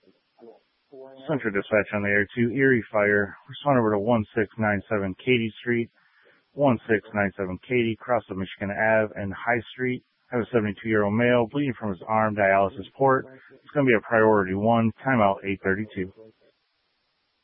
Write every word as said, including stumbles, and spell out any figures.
Central Dispatch on the air to Erie Fire. Respond over to one six nine seven Katy Street, one six nine seven Katy, cross of Michigan Ave and High Street. I have a seventy-two-year-old male bleeding from his arm, dialysis port. It's going to be a priority one, timeout eight thirty-two.